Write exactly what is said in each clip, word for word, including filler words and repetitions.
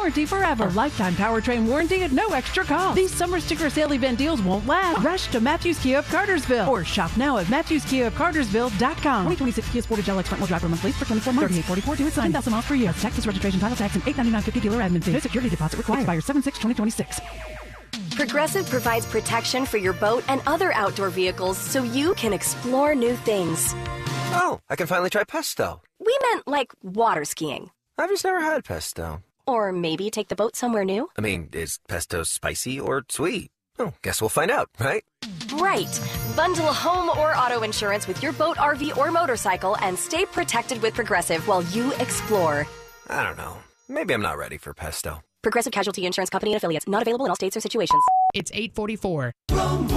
warranty forever. A lifetime powertrain warranty at no extra cost. These summer sticker sale event deals won't last. Rush to Matthews Kia of Cartersville or shop now at Matthews Kia of Cartersville dot com. twenty twenty-six Kia Sportage L X front wheel drive month lease for twenty-four months. thirty-eight forty-four due at sign. ten thousand miles per year. Texas registration, title tax, and eight ninety-nine fifty dealer admin fee. No security deposit required. Expires seven six twenty twenty-six. Progressive provides protection for your boat and other outdoor vehicles so you can explore new things. Oh, I can finally try pesto. We meant like water skiing. I've just never had pesto. Or maybe take the boat somewhere new. I mean, is pesto spicy or sweet? Oh, guess we'll find out, right? Right. Bundle home or auto insurance with your boat, R V, or motorcycle and stay protected with Progressive while you explore. I don't know. Maybe I'm not ready for pesto. Progressive Casualty Insurance Company and Affiliates. Not available in all states or situations. It's eight forty-four. Wrong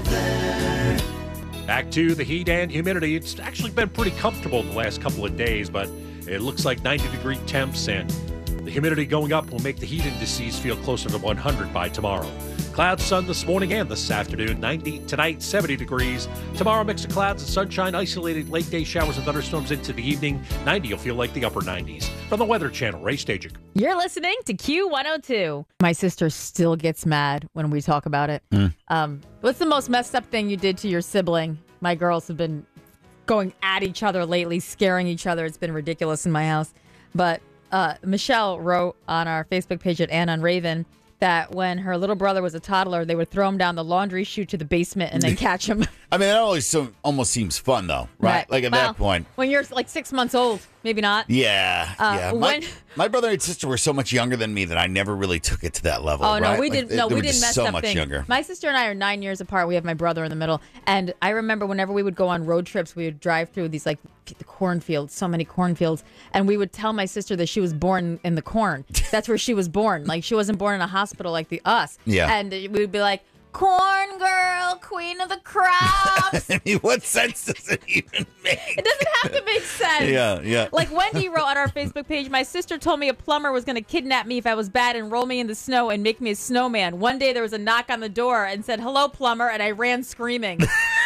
weather. Back to the heat and humidity. It's actually been pretty comfortable the last couple of days, but it looks like ninety degree temps, and the humidity going up will make the heat indices feel closer to one hundred by tomorrow. Clouds, sun this morning and this afternoon. ninety tonight, seventy degrees. Tomorrow, mix of clouds and sunshine, isolated late day showers and thunderstorms into the evening. ninety will feel like the upper nineties. From the Weather Channel, Ray Stajic. You're listening to Q one oh two. My sister still gets mad when we talk about it. Mm. Um, what's the most messed up thing you did to your sibling? My girls have been going at each other lately, scaring each other. It's been ridiculous in my house. But uh, Michelle wrote on our Facebook page at Ann on Raven that when her little brother was a toddler, they would throw him down the laundry chute to the basement and then catch him. I mean, that always so, almost seems fun, though, right? Right. Like at Well, that point. When you're like six months old, maybe not. Yeah, Uh, yeah. My, when- my brother and sister were so much younger than me that I never really took it to that level. Oh no, right? we Like, didn't. they- No, they we were didn't just mess so up much things. younger. My sister and I are nine years apart. We have my brother in the middle, and I remember whenever we would go on road trips, we would drive through these like the cornfields, so many cornfields, and we would tell my sister that she was born in the corn. That's where she was born. Like she wasn't born in a hospital like the us. Yeah. And we would be like, "Corn girl, queen of the crops." I mean, what sense does it even make? It doesn't have to make sense. Yeah, yeah. Like Wendy wrote on our Facebook page, my sister told me a plumber was going to kidnap me if I was bad and roll me in the snow and make me a snowman. One day there was a knock on the door and said, "Hello, plumber," and I ran screaming.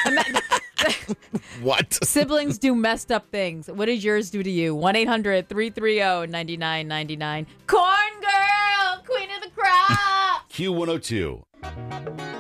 What? Siblings do messed up things. What did yours do to you? one eight hundred three three zero nine nine nine nine. Corn girl, queen of the crop. Q one oh two.